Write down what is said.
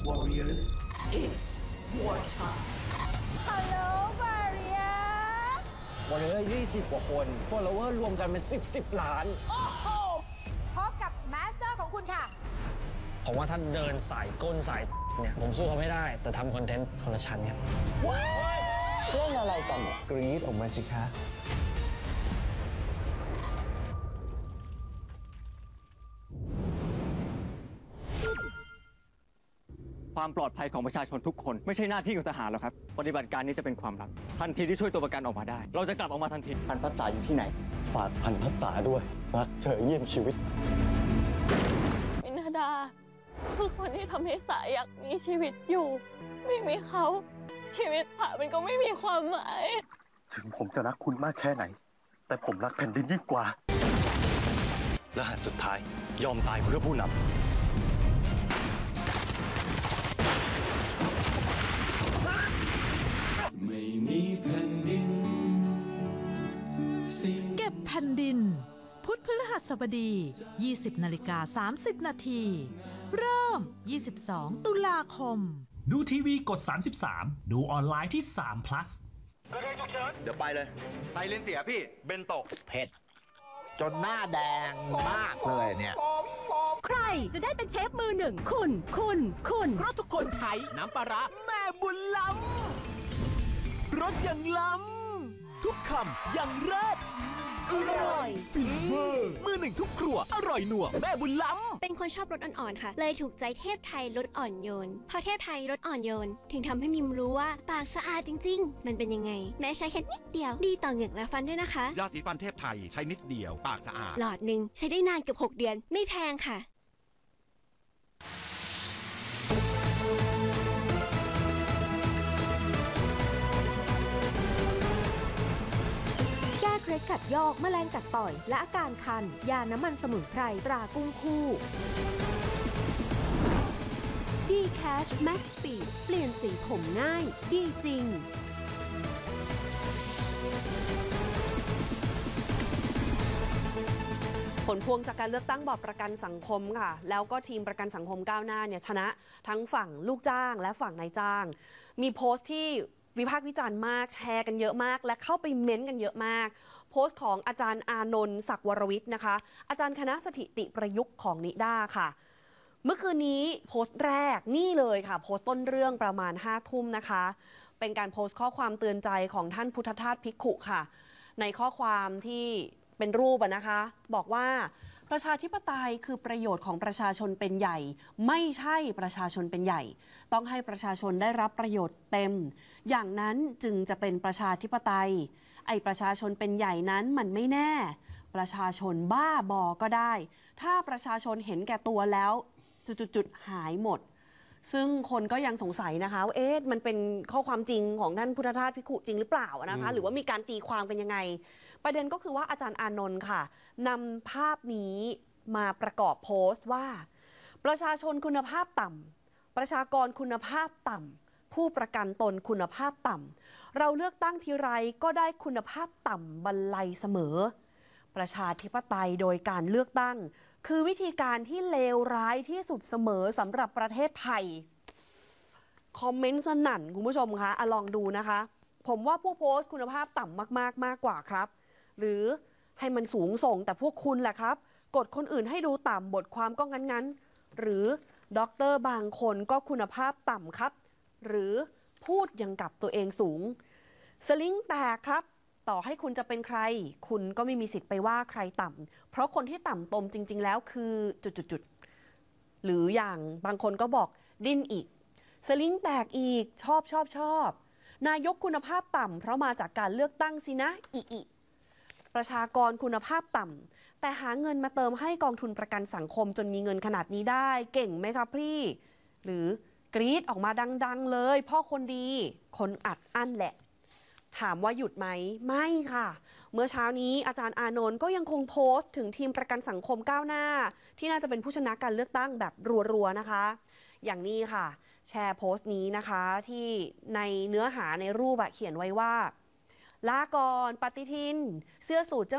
Warriors, it's war time. Hello Warrior วอร์เรอร์20 กว่าคน follower รวมกันเป็น10 ล้านโอ้โหพบกับมาสเตอร์ของคุณค่ะผมว่าถ้าเดินสายก้นสายเนี่ยผมสู้เขาไม่ได้แต่ทำคอนเทนต์คนละชั้นครับเรื่องอะไรกันกรี๊ดออกมาสิคะความปลอดภัยของประชาชนทุกคนไม่ใช่หน้าที่ของทหารหรอกครับปฏิบัติการนี้จะเป็นความลับทันทีที่ช่วยตัวประกันออกมาได้ เราจะกลับออกมาทันทีพันภาษาอยู่ที่ไหนฝากพันภาษาด้วยรักเธอเยี่ยมชีวิตมินาดาคือคนที่ทำให้สายอยากมีชีวิตอยู่ ไม่มีเขาชีวิตสายมันก็ไม่มีความหมายถึงผมจะรักคุณมากแค่ไหนแต่ผมรักแผ่นดินยิ่งกว่ารหัสสุดท้ายยอมตายเพื่อผู้นำไม่มีแผ่นดินเก็บแผ่นดิน พุธพฤหัสบดี 20:30 นาที เริ่ม 22 ตุลาคมดูทีวีกด 33 ดูออนไลน์ที่3 plus เดี๋ยวไปเลยไซเลนเสียพี่เบนโตะเผ็ดจนหน้าแดงมากเลยเนี่ยใครจะได้เป็นเชฟมือหนึ่งคุณ เพราะทุกคนใช้น้ำปลาร้าแม่บุญล้ำรสอย่างล้ำทุกคำอย่างเลิศอร่อยฟินเวอร์มือหนึ่งทุกครัวอร่อยหนัวแม่บุญล้ำเป็นคนชอบรสอ่อนๆค่ะเลยถูกใจเทพไทยรสอ่อนโยนพอเทพไทยรสอ่อนโยนถึงทำให้มิมรู้ว่าปากสะอาดจริงๆมันเป็นยังไงแม้ใช้แค่นิดเดียวดีต่อเหงือกและฟันด้วยนะคะยาสีฟันเทพไทยใช้นิดเดียวปากสะอาดหลอดหนึ่งใช้ได้นานเกือบ6 เดือนไม่แพงค่ะเคล็ดกัดยอกแมลงกัดต่อยและอาการคันยาน้ำมันสมุนไพรตรากุ้งคู่ดีแคชแม็กซ์สปีดเปลี่ยนสีผมง่ายดีจริงผลพวงจากการเลือกตั้งบอร์ดประกันสังคมค่ะแล้วก็ทีมประกันสังคมก้าวหน้าเนี่ยชนะทั้งฝั่งลูกจ้างและฝั่งนายจ้างมีโพสต์ที่วิพากษ์วิจารณ์มากแชร์กันเยอะมากและเข้าไปเม้นต์กันเยอะมากโพสต์ของอาจารย์อานนท์ศักดิ์วรวิทย์นะคะอาจารย์คณะสถิติประยุกต์ของนิด้าค่ะเมื่อคืนนี้โพสต์แรกนี่เลยค่ะโพสต์ต้นเรื่องประมาณ5 ทุ่มนะคะเป็นการโพสต์ข้อความเตือนใจของท่านพุทธทาสภิกขุค่ะในข้อความที่เป็นรูปนะคะบอกว่าประชาธิปไตยคือประโยชน์ของประชาชนเป็นใหญ่ไม่ใช่ประชาชนเป็นใหญ่ต้องให้ประชาชนได้รับประโยชน์เต็มอย่างนั้นจึงจะเป็นประชาธิปไตยไอ้ประชาชนเป็นใหญ่นั้นมันไม่แน่ประชาชนบ้าบอก็ได้ถ้าประชาชนเห็นแก่ตัวแล้วจุดๆหายหมดซึ่งคนก็ยังสงสัยนะคะว่ามันเป็นข้อความจริงของท่านพุทธทาสภิกขุจริงหรือเปล่านะคะหรือว่ามีการตีความกันยังไงประเด็นก็คือว่าอาจารย์อานนท์ค่ะนำภาพนี้มาประกอบโพสต์ว่าประชาชนคุณภาพต่ำประชากรคุณภาพต่ำผู้ประกันตนคุณภาพต่ำเราเลือกตั้งทีไรก็ได้คุณภาพต่ำบรรลัยเสมอประชาธิปไตยโดยการเลือกตั้งคือวิธีการที่เลวร้ายที่สุดเสมอสำหรับประเทศไทยคอมเมนต์สนั่นคุณผู้ชมคะลองดูนะคะผมว่าผู้โพสต์คุณภาพต่ำมากกว่าครับหรือให้มันสูงส่งแต่พวกคุณแหละครับกดคนอื่นให้ดูต่ำบทความก็งั้นหรือด็อกเตอร์บางคนก็คุณภาพต่ำครับหรือพูดยังกับตัวเองสูงสลิงแตกครับต่อให้คุณจะเป็นใครคุณก็ไม่มีสิทธิ์ไปว่าใครต่ำเพราะคนที่ต่ำตมจริงๆแล้วคือจุดๆหรืออย่างบางคนก็บอกดิ้นอีกสลิงแตกอีกชอบนายกคุณภาพต่ำเพราะมาจากการเลือกตั้งสินะอีประชากรคุณภาพต่ำแต่หาเงินมาเติมให้กองทุนประกันสังคมจนมีเงินขนาดนี้ได้เก่งไหมครับพี่หรือกรี๊ดออกมาดังๆเลยพ่อคนดีคนอัดอั้นแหละถามว่าหยุดไหมไม่ค่ะเมื่อเช้านี้อาจารย์อานนท์ก็ยังคงโพสต์ถึงทีมประกันสังคมก้าวหน้าที่น่าจะเป็นผู้ชนะการเลือกตั้งแบบรัวๆนะคะอย่างนี้ค่ะแชร์โพสต์นี้นะคะที่ในเนื้อหาในรูปเขียนไว้ว่าลาก่อนปฏิทินเสื้อสูทเจ้า